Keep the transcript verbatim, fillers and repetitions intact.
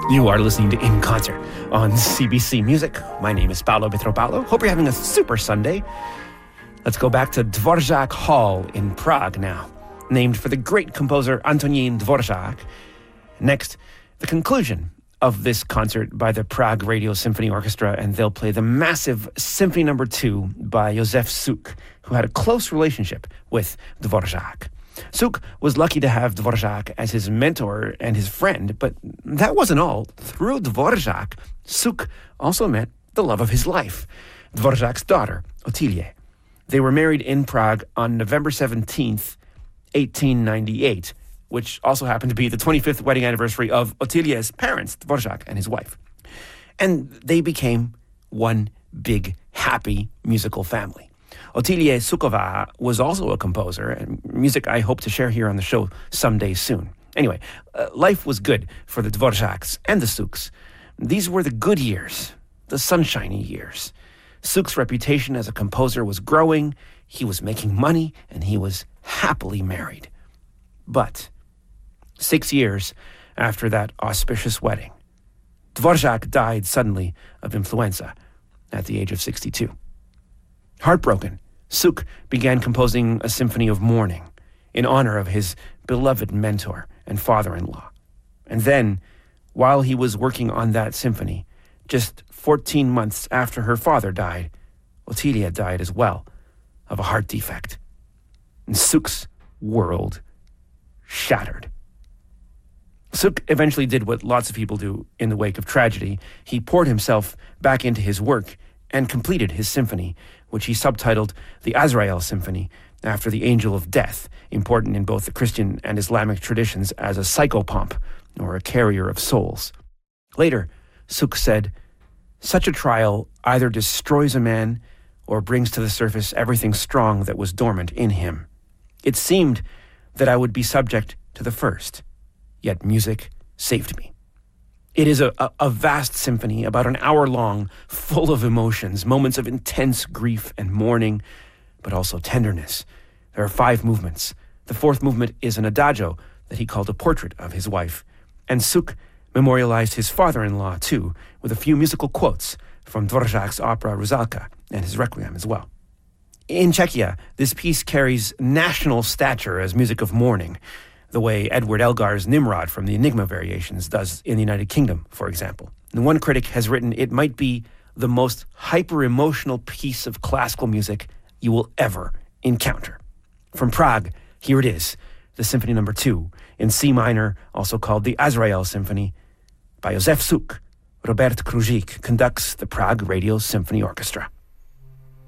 You are listening to In Concert on C B C Music. My name is Paolo Petropaulo. Hope you're having a super Sunday. Let's go back to Dvorak Hall in Prague now, named for the great composer Antonín Dvorak. Next, the conclusion of this concert by the Prague Radio Symphony Orchestra, and they'll play the massive Symphony Number Two by Józef Suk, who had a close relationship with Dvorak. Suk was lucky to have Dvorak as his mentor and his friend, but that wasn't all. Through Dvorak, Suk also met the love of his life, Dvorak's daughter, Ottilie. They were married in Prague on November seventeenth, eighteen ninety-eight, which also happened to be the twenty-fifth wedding anniversary of Ottilie's parents, Dvorak and his wife. And they became one big, happy musical family. Ottilie Suková was also a composer, and music I hope to share here on the show someday soon. Anyway, uh, life was good for the Dvoraks and the Suks. These were the good years, the sunshiny years. Suk's reputation as a composer was growing, he was making money, and he was happily married. But six years after that auspicious wedding, Dvorak died suddenly of influenza at the age of sixty-two. Heartbroken, Suk began composing a symphony of mourning in honor of his beloved mentor and father-in-law. And then, while he was working on that symphony, just fourteen months after her father died, Ottilie died as well of a heart defect. And Suk's world shattered. Suk eventually did what lots of people do in the wake of tragedy. He poured himself back into his work and completed his symphony, which he subtitled the Azrael Symphony, after the angel of death, important in both the Christian and Islamic traditions as a psychopomp, or a carrier of souls. Later, Suk said, "Such a trial either destroys a man or brings to the surface everything strong that was dormant in him. It seemed that I would be subject to the first, yet music saved me." It is a, a, a vast symphony, about an hour long, full of emotions, moments of intense grief and mourning, but also tenderness. There are five movements. The fourth movement is an adagio that he called a portrait of his wife. And Suk memorialized his father-in-law, too, with a few musical quotes from Dvorak's opera Rusalka and his Requiem as well. In Czechia, this piece carries national stature as music of mourning, the way Edward Elgar's Nimrod from the Enigma Variations does in the United Kingdom, for example. And one critic has written it might be the most hyper-emotional piece of classical music you will ever encounter. From Prague, here it is, the Symphony Number Two, in C minor, also called the Azrael Symphony, by Józef Suk. Robert Kružík conducts the Prague Radio Symphony Orchestra.